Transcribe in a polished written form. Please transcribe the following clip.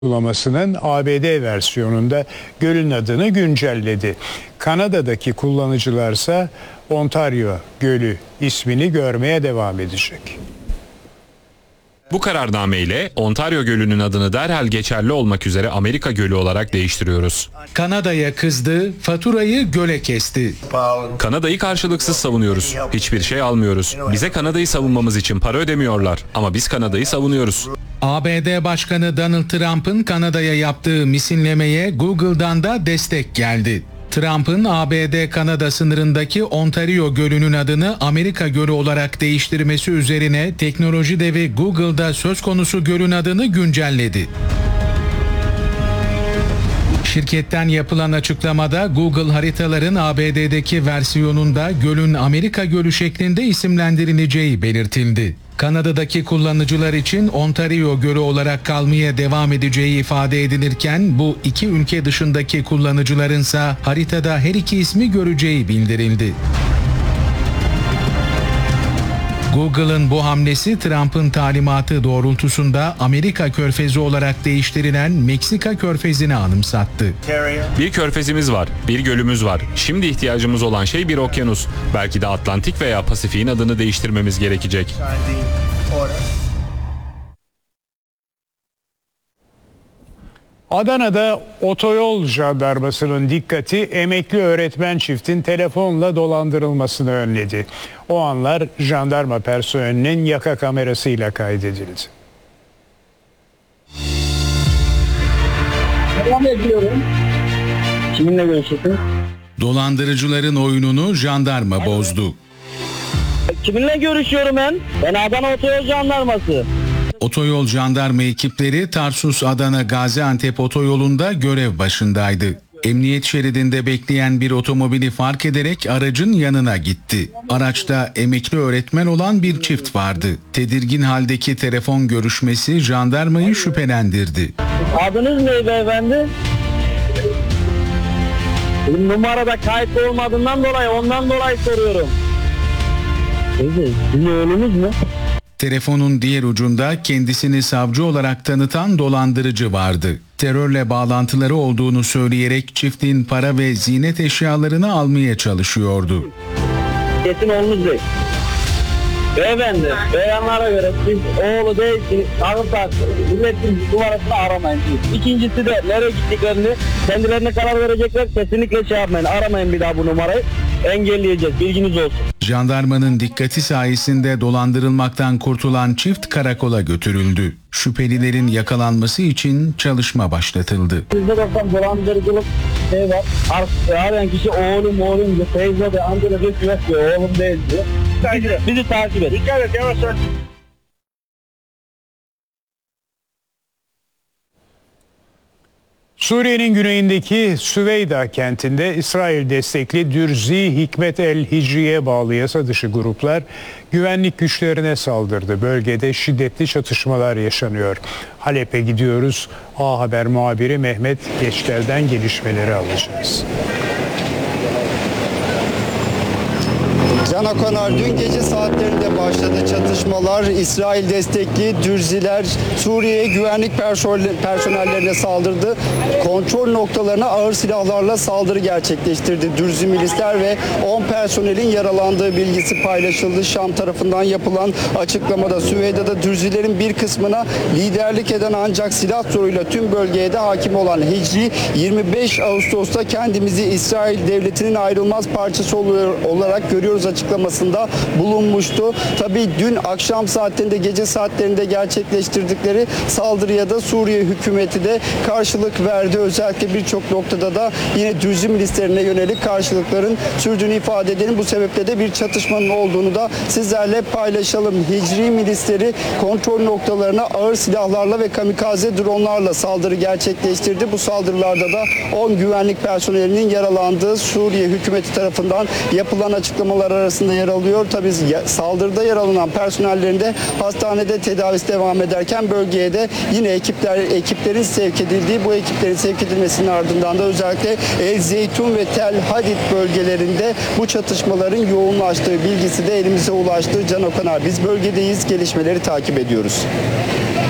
uygulamasının ABD versiyonunda gölün adını güncelledi. Kanada'daki kullanıcılarsa Ontario Gölü ismini görmeye devam edecek. Bu kararnameyle Ontario Gölü'nün adını derhal geçerli olmak üzere Amerika Gölü olarak değiştiriyoruz. Kanada'ya kızdı, faturayı göle kesti. Kanada'yı karşılıksız savunuyoruz. Hiçbir şey almıyoruz. Bize Kanada'yı savunmamız için para ödemiyorlar. Ama biz Kanada'yı savunuyoruz. ABD Başkanı Donald Trump'ın Kanada'ya yaptığı misinlemeye Google'dan da destek geldi. Trump'ın ABD-Kanada sınırındaki Ontario Gölü'nün adını Amerika Gölü olarak değiştirmesi üzerine teknoloji devi Google'da söz konusu gölün adını güncelledi. Şirketten yapılan açıklamada Google haritaların ABD'deki versiyonunda gölün Amerika Gölü şeklinde isimlendirileceği belirtildi. Kanada'daki kullanıcılar için Ontario Gölü olarak kalmaya devam edeceği ifade edilirken bu iki ülke dışındaki kullanıcılarınsa haritada her iki ismi göreceği bildirildi. Google'ın bu hamlesi Trump'ın talimatı doğrultusunda Amerika Körfezi olarak değiştirilen Meksika Körfezi'ni anımsattı. Bir körfezimiz var, bir gölümüz var. Şimdi ihtiyacımız olan şey bir okyanus. Belki de Atlantik veya Pasifik'in adını değiştirmemiz gerekecek. Adana'da otoyol jandarmasının dikkati emekli öğretmen çiftin telefonla dolandırılmasını önledi. O anlar jandarma personelinin yaka kamerasıyla kaydedildi. Devam ediyorum. Kiminle görüşüyorsun? Dolandırıcıların oyununu jandarma bozdu. Kiminle görüşüyorum ben? Ben Adana Otoyol Jandarması. Otoyol jandarma ekipleri Tarsus-Adana Gaziantep otoyolunda görev başındaydı. Emniyet şeridinde bekleyen bir otomobili fark ederek aracın yanına gitti. Araçta emekli öğretmen olan bir çift vardı. Tedirgin haldeki telefon görüşmesi jandarmayı şüphelendirdi. Adınız ne beyefendi? Bu numarada kayıt olmadığından dolayı ondan dolayı soruyorum. Sizin oğlunuz mu? Telefonun diğer ucunda kendisini savcı olarak tanıtan dolandırıcı vardı. Terörle bağlantıları olduğunu söyleyerek çiftin para ve ziynet eşyalarını almaya çalışıyordu. Kesin oğlunuz değil. Beyefendi, beyanlara göre siz oğlu değilsiniz, ağır taksınız. Milletin numarasını aramayın. İkincisi de nereye gittiklerini kendilerine karar verecekler. Kesinlikle şey yapmayın, aramayın bir daha bu numarayı. Engelleyeceğiz, bilginiz olsun. Jandarmanın dikkati sayesinde dolandırılmaktan kurtulan çift karakola götürüldü. Şüphelilerin yakalanması için çalışma başlatıldı. Bizde bakan dolandırıcılık şey var. Arayan kişi oğlum diyor, teyze de amca da diyor oğlum değil diyor. Bizi takip et. Dikkat et yavaş yavaş. Suriye'nin güneyindeki Süveyda kentinde İsrail destekli Dürzi Hikmet el-Hicri'ye bağlı yasa dışı gruplar güvenlik güçlerine saldırdı. Bölgede şiddetli çatışmalar yaşanıyor. Halep'e gidiyoruz. A Haber muhabiri Mehmet Geçler'den gelişmeleri alacağız. Can Akanar, dün gece saatlerinde başladı çatışmalar. İsrail destekli Dürziler Suriye güvenlik personellerine saldırdı. Kontrol noktalarına ağır silahlarla saldırı gerçekleştirdi. Dürzi milisler ve 10 personelin yaralandığı bilgisi paylaşıldı. Şam tarafından yapılan açıklamada Süveyda'da Dürzilerin bir kısmına liderlik eden ancak silah zoruyla tüm bölgeye de hakim olan Hicri 25 Ağustos'ta kendimizi İsrail devletinin ayrılmaz parçası olarak görüyoruz açıklamasında bulunmuştu. Tabii dün akşam saatlerinde, gece saatlerinde gerçekleştirdikleri saldırıya da Suriye hükümeti de karşılık verdi. Özellikle birçok noktada da yine Dürzi milislerine yönelik karşılıkların sürdüğünü ifade edelim. Bu sebeple de bir çatışmanın olduğunu da sizlerle paylaşalım. Hicri milisleri kontrol noktalarına ağır silahlarla ve kamikaze dronlarla saldırı gerçekleştirdi. Bu saldırılarda da 10 güvenlik personelinin yaralandığı Suriye hükümeti tarafından yapılan açıklamalar arasında yer alıyor. Tabii saldırıda yaralanan personellerin de hastanede tedavisi devam ederken bölgeye de yine ekiplerin sevk edildiği, bu ekiplerin sevk edilmesinin ardından da özellikle El Zeytun ve Tel Hadid bölgelerinde bu çatışmaların yoğunlaştığı bilgisi de elimize ulaştı. Can Okanar, biz bölgedeyiz, gelişmeleri takip ediyoruz.